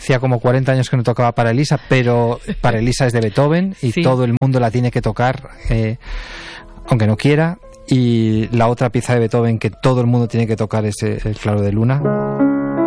hacía como 40 años que no tocaba Para Elisa, pero Para Elisa es de Beethoven y todo el mundo la tiene que tocar, aunque no quiera. Y la otra pieza de Beethoven que todo el mundo tiene que tocar es el Claro de Luna.